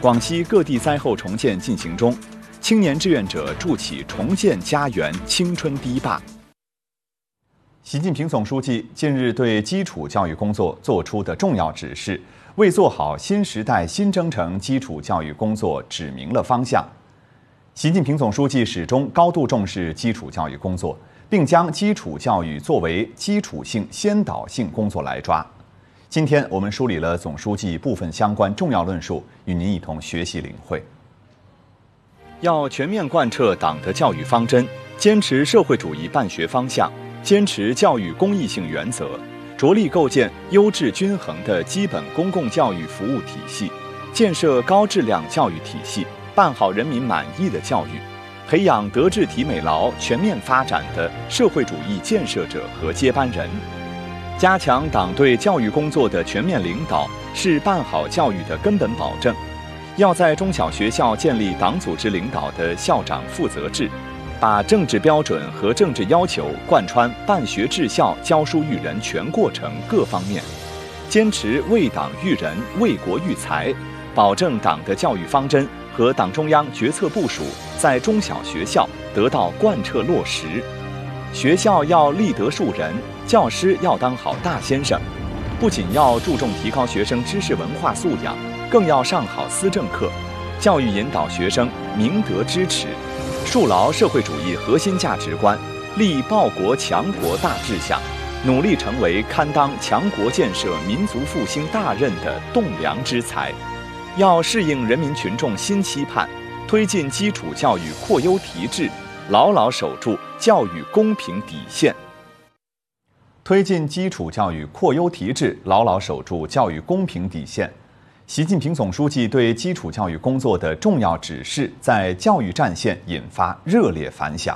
广西各地灾后重建进行中，青年志愿者筑起重建家园青春堤坝。习近平总书记近日对基础教育工作作出的重要指示，为做好新时代新征程基础教育工作指明了方向。习近平总书记始终高度重视基础教育工作，并将基础教育作为基础性先导性工作来抓。今天我们梳理了总书记部分相关重要论述，与您一同学习领会。要全面贯彻党的教育方针，坚持社会主义办学方向，坚持教育公益性原则，着力构建优质均衡的基本公共教育服务体系，建设高质量教育体系，办好人民满意的教育，培养德智体美劳全面发展的社会主义建设者和接班人。加强党对教育工作的全面领导，是办好教育的根本保证。要在中小学校建立党组织领导的校长负责制，把政治标准和政治要求贯穿办学治校、教书育人全过程各方面，坚持为党育人、为国育才，保证党的教育方针和党中央决策部署在中小学校得到贯彻落实。学校要立德树人，教师要当好大先生，不仅要注重提高学生知识文化素养，更要上好思政课，教育引导学生明德知耻，树牢社会主义核心价值观，立报国强国大志向，努力成为堪当强国建设、民族复兴大任的栋梁之才。要适应人民群众新期盼，推进基础教育扩优提质，牢牢守住教育公平底线。推进基础教育扩优提质，牢牢守住教育公平底线。习近平总书记对基础教育工作的重要指示，在教育战线引发热烈反响。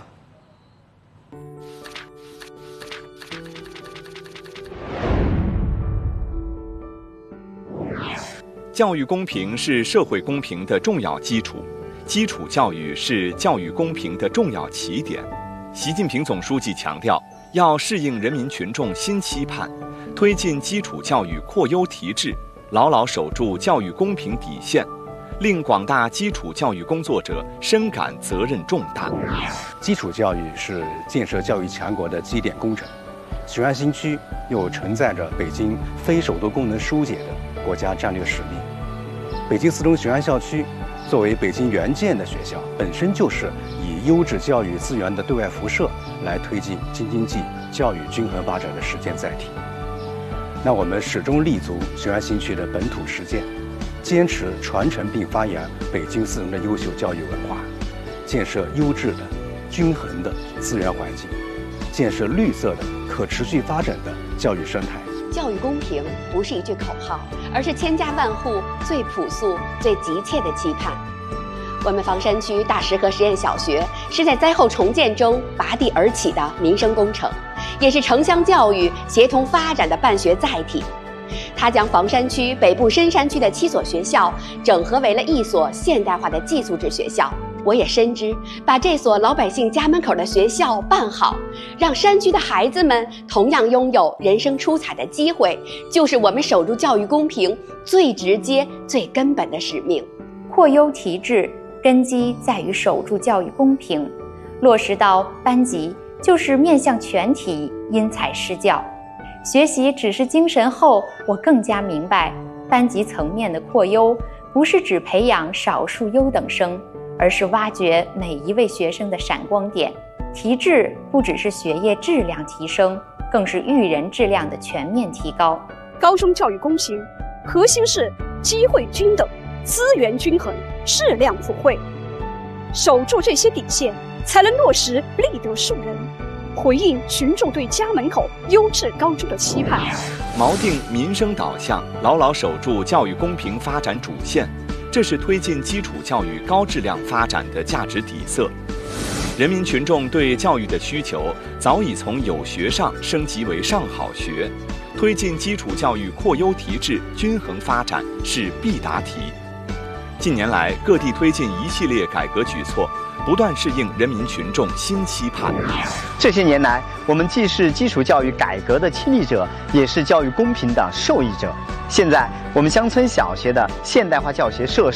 教育公平是社会公平的重要基础，基础教育是教育公平的重要起点。习近平总书记强调，要适应人民群众新期盼，推进基础教育扩优提质，牢牢守住教育公平底线，令广大基础教育工作者深感责任重大。 基础教育是建设教育强国的基点工程，雄安新区又承载着北京非首都功能疏解的国家战略使命。北京四中雄安校区作为北京援建的学校，本身就是以优质教育资源的对外辐射来推进京津冀教育均衡发展的实践载体。那我们始终立足雄安新区的本土实践，坚持传承并发扬北京四中的优秀教育文化，建设优质的、均衡的资源环境，建设绿色的、可持续发展的教育生态。 教育公平不是一句口号，而是千家万户最朴素、最急切的期盼。我们房山区大石河实验小学是在灾后重建中拔地而起的民生工程，也是城乡教育协同发展的办学载体。它将房山区北部深山区的7所学校整合为了1所现代化的寄宿制学校。我也深知，把这所老百姓家门口的学校办好，让山区的孩子们同样拥有人生出彩的机会，就是我们守住教育公平最直接、最根本的使命。 扩优提质，根基在于守住教育公平，落实到班级就是面向全体，因材施教。学习只是精神后，我更加明白，班级层面的扩优不是只培养少数优等生，而是挖掘每一位学生的闪光点。提质不只是学业质量提升，更是育人质量的全面提高。 高中教育公平，核心是机会均等、资源均衡、质量普惠。守住这些底线，才能落实立德树人，回应群众对家门口优质高中的期盼。 锚定民生导向，牢牢守住教育公平发展主线，这是推进基础教育高质量发展的价值底色。人民群众对教育的需求早已从有学上升级为上好学，推进基础教育扩优提质、均衡发展是必答题。近年来，各地推进一系列改革举措，不断适应人民群众新期盼。 这些年来，我们既是基础教育改革的亲历者，也是教育公平的受益者。现在，我们乡村小学的现代化教学设施